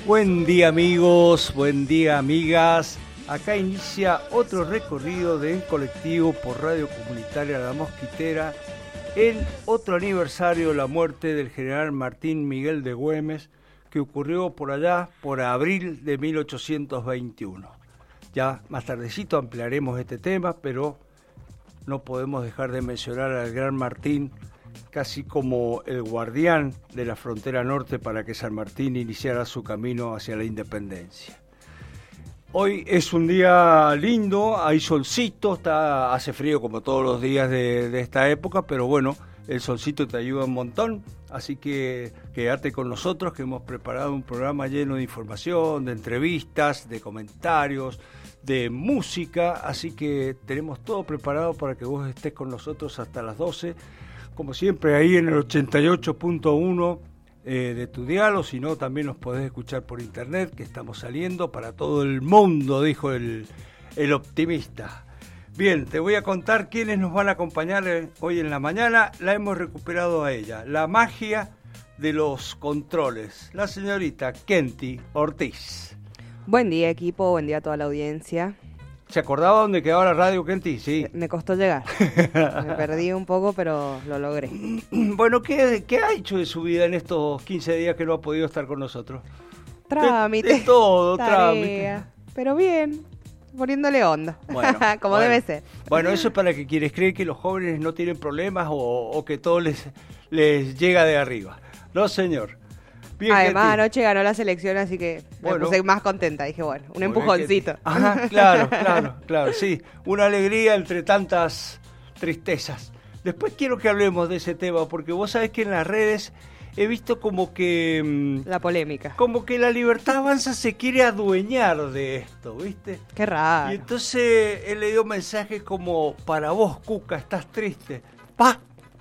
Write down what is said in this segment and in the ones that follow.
Buen día amigos, buen día amigas. Acá inicia otro recorrido de colectivo por Radio Comunitaria La Mosquitera en otro aniversario de la muerte del general Martín Miguel de Güemes, que ocurrió por allá por abril de 1821. Ya más tardecito ampliaremos este tema, pero no podemos dejar de mencionar al gran Martín, casi como el guardián de la frontera norte para que San Martín iniciara su camino hacia la independencia. Hoy es un día lindo, hay solcito, hace frío como todos los días de esta época, pero bueno, el solcito te ayuda un montón, así que quédate con nosotros que hemos preparado un programa lleno de información, de entrevistas, de comentarios, de música, así que tenemos todo preparado para que vos estés con nosotros hasta las 12, como siempre ahí en el 88.1 de tu dial, o si no también nos podés escuchar por internet, que estamos saliendo para todo el mundo, dijo el optimista. Bien, te voy a contar quiénes nos van a acompañar hoy en la mañana. La hemos recuperado a ella, la magia de los controles, la señorita Kenty Ortiz. Buen día equipo, buen día a toda la audiencia. ¿Se acordaba dónde quedaba la radio, Kenty? Sí. Me costó llegar. Me perdí un poco, pero lo logré. Bueno, ¿qué ha hecho de su vida en estos 15 días que no ha podido estar con nosotros? Trámite. De todo, tarea, trámite. Pero bien, poniéndole onda. Bueno, como debe ser. Bueno, eso es para que quienes creen que los jóvenes no tienen problemas o que todo les llega de arriba. No, señor. Bien, además, Kenty. anoche ganó la selección, así que me puse más contenta. Dije, bueno, un empujoncito. Ajá, claro, sí. Una alegría entre tantas tristezas. Después quiero que hablemos de ese tema, porque vos sabés que en las redes he visto como que... la polémica. Como que la Libertad Avanza se quiere adueñar de esto, ¿viste? Qué raro. Y entonces él le dio mensajes como, para vos, Cuca, estás triste. ¡Pa!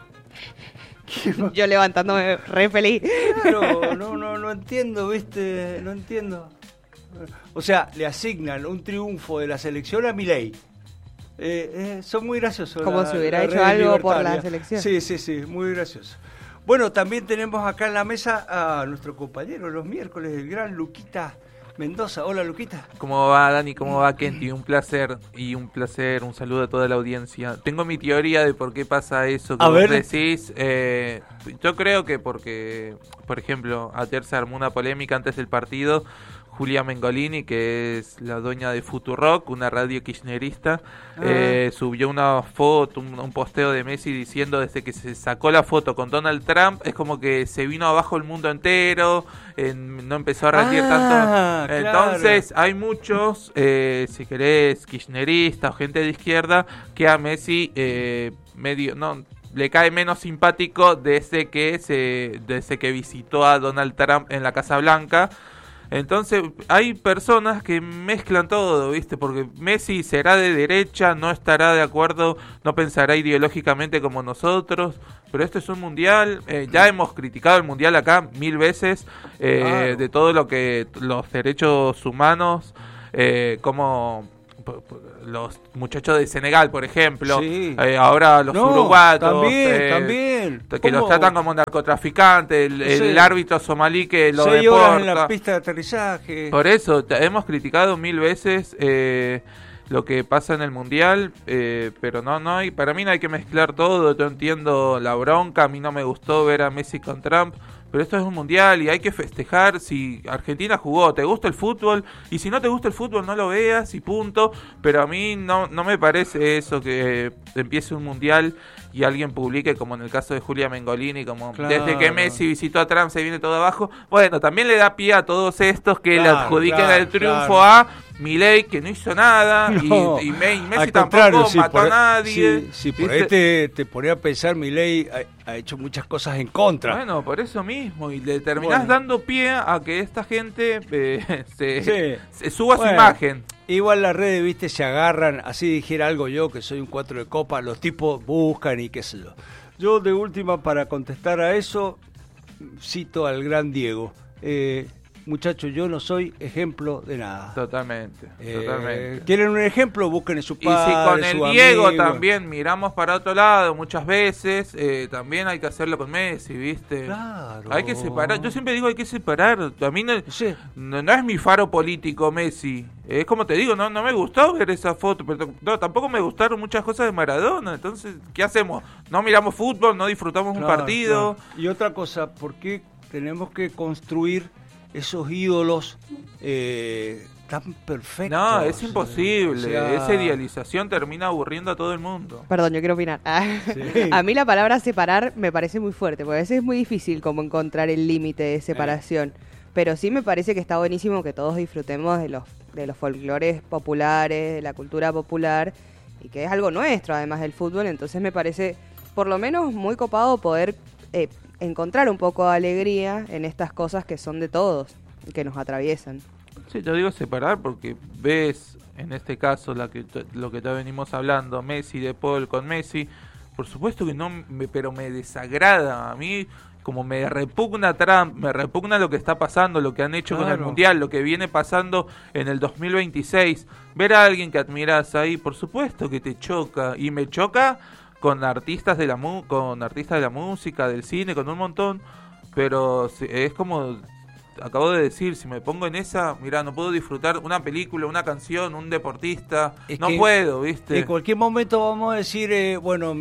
Yo levantándome re feliz. Claro, no entiendo, ¿viste? No entiendo. O sea, le asignan un triunfo de la selección a Milei. Son muy graciosos. Como si hubiera hecho algo por la selección. Sí, muy gracioso. Bueno, también tenemos acá en la mesa a nuestro compañero los miércoles, el gran Luquita Mendoza. Hola, Luquita. ¿Cómo va, Dani? ¿Cómo va, Kenty? Un placer, un saludo a toda la audiencia. Tengo mi teoría de por qué pasa eso que vos decís. Yo creo que porque, por ejemplo, ayer se armó una polémica antes del partido. Julia Mengolini, que es la dueña de Futurock, una radio kirchnerista, subió una foto, un posteo de Messi diciendo desde que se sacó la foto con Donald Trump, es como que se vino abajo el mundo entero, no empezó a rendir tanto. Entonces hay muchos, si querés, kirchneristas o gente de izquierda, que a Messi le cae menos simpático desde que visitó a Donald Trump en la Casa Blanca. Entonces hay personas que mezclan todo, ¿viste? Porque Messi será de derecha, no estará de acuerdo, no pensará ideológicamente como nosotros, pero esto es un mundial, ya hemos criticado el mundial acá 1000 veces, de todo lo que los derechos humanos, como los muchachos de Senegal, por ejemplo, sí. Ahora los uruguayos, también. Que los tratan como narcotraficantes, el árbitro somalí que lo 6 deporta. horas en la pista de aterrizaje. Por eso, hemos criticado 1000 veces lo que pasa en el mundial, pero para mí no hay que mezclar todo. Yo entiendo la bronca, a mí no me gustó ver a Messi con Trump, pero esto es un mundial y hay que festejar. Si Argentina jugó, te gusta el fútbol, y si no te gusta el fútbol no lo veas y punto. Pero a mí no me parece eso que empiece un mundial y alguien publique, como en el caso de Julia Mengolini, como desde que Messi visitó a Trump se viene todo abajo. Bueno, también le da pie a todos estos que le adjudiquen el triunfo a Milei, que no hizo nada, y Messi tampoco mató a nadie. Si por ahí te ponía a pensar, Milei ha hecho muchas cosas en contra. Bueno, por eso mismo, y le terminás dando pie a que esta gente se suba su imagen. Igual las redes, viste, se agarran, así dijera algo yo, que soy un 4 de copa, los tipos buscan y qué sé yo. Yo de última, para contestar a eso, cito al gran Diego. muchachos, yo no soy ejemplo de nada. Totalmente. ¿Quieren un ejemplo? Busquen en su padre, y si con el Diego amigo también miramos para otro lado muchas veces, también hay que hacerlo con Messi, ¿viste? Claro. Hay que separar. Yo siempre digo hay que separar. A mí no es mi faro político Messi. Es como te digo, no me gustó ver esa foto, pero tampoco me gustaron muchas cosas de Maradona. Entonces, ¿qué hacemos? No miramos fútbol, no disfrutamos un partido. Claro. Y otra cosa, ¿por qué tenemos que construir esos ídolos tan perfectos? No, es imposible. Esa idealización termina aburriendo a todo el mundo. Perdón, yo quiero opinar. Sí. A mí la palabra separar me parece muy fuerte, porque a veces es muy difícil como encontrar el límite de separación. Pero sí me parece que está buenísimo que todos disfrutemos de los folclores populares, de la cultura popular, y que es algo nuestro, además del fútbol. Entonces me parece, por lo menos, muy copado poder encontrar un poco de alegría en estas cosas que son de todos y que nos atraviesan. Sí, yo digo separar porque ves, en este caso, lo que ya venimos hablando, Messi, De Paul con Messi, por supuesto que pero me desagrada a mí. Como me repugna Trump, me repugna lo que está pasando, lo que han hecho con el Mundial, lo que viene pasando en el 2026. Ver a alguien que admiras ahí, por supuesto que te choca. Y me choca con artistas de la música, del cine, con un montón. Pero es como acabo de decir, si me pongo en esa, mirá, no puedo disfrutar una película, una canción, un deportista. No puedo, ¿viste? En cualquier momento vamos a decir, bueno,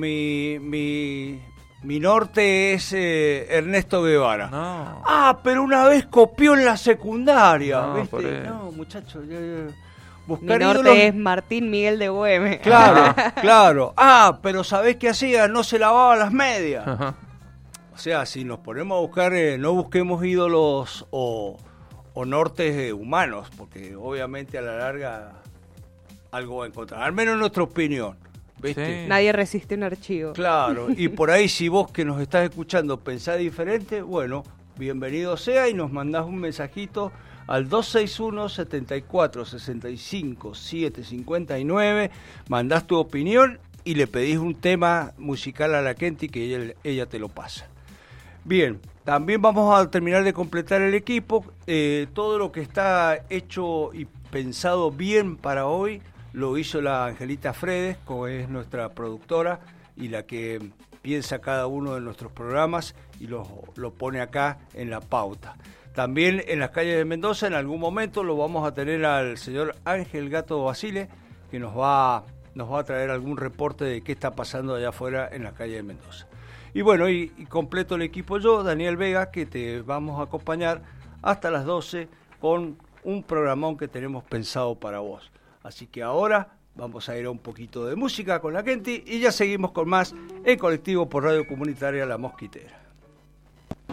mi norte es Ernesto Guevara. No. Pero una vez copió en la secundaria. No, ¿viste? No, muchachos. Mi norte es Martín Miguel de Güemes. Claro, claro. Pero ¿sabés qué hacía? No se lavaba las medias. Ajá. O sea, si nos ponemos a buscar, no busquemos ídolos o nortes humanos, porque obviamente a la larga algo va a encontrar. Al menos en nuestra opinión. ¿Viste? Sí. Nadie resiste un archivo. Claro, y por ahí si vos que nos estás escuchando pensás diferente, bueno, bienvenido sea y nos mandás un mensajito al 261-74-65-759, mandás tu opinión y le pedís un tema musical a la Kenty que ella te lo pasa. Bien, también vamos a terminar de completar el equipo, todo lo que está hecho y pensado bien para hoy, lo hizo la Angelita Fredes, que es nuestra productora y la que piensa cada uno de nuestros programas y lo pone acá en la pauta. También en las calles de Mendoza, en algún momento lo vamos a tener al señor Ángel Gato Basile, que nos va a traer algún reporte de qué está pasando allá afuera en la calle de Mendoza. Y bueno, y completo el equipo yo, Daniel Vega, que te vamos a acompañar hasta las 12 con un programón que tenemos pensado para vos. Así que ahora vamos a ir a un poquito de música con la Kenty y ya seguimos con más en Colectivo por Radio Comunitaria La Mosquitera.